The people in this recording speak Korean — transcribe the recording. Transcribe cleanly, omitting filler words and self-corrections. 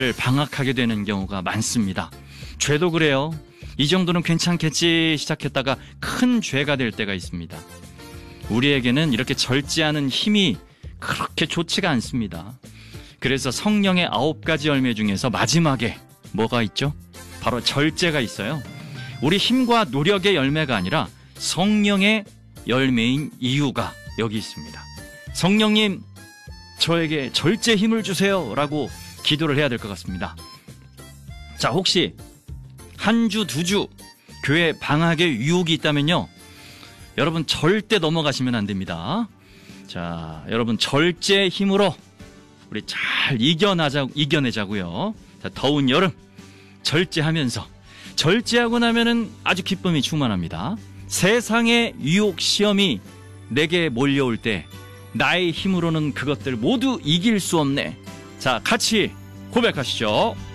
방학하게 되는 경우가 많습니다. 죄도 그래요. 이 정도는 괜찮겠지 시작했다가 큰 죄가 될 때가 있습니다. 우리에게는 이렇게 절제하는 힘이 그렇게 좋지가 않습니다. 그래서 성령의 9가지 열매 중에서 마지막에 뭐가 있죠? 바로 절제가 있어요. 우리 힘과 노력의 열매가 아니라 성령의 열매인 이유가 여기 있습니다. 성령님, 저에게 절제 힘을 주세요 라고 기도를 해야 될 것 같습니다. 자, 혹시 한 주, 2주 교회 방학에 유혹이 있다면요, 여러분 절대 넘어가시면 안 됩니다. 자, 여러분 절제 힘으로 우리 잘 이겨내자고요. 자, 더운 여름 절제하면서, 절제하고 나면은 아주 기쁨이 충만합니다. 세상의 유혹 시험이 내게 몰려올 때 나의 힘으로는 그것들 모두 이길 수 없네. 자, 같이 고백하시죠.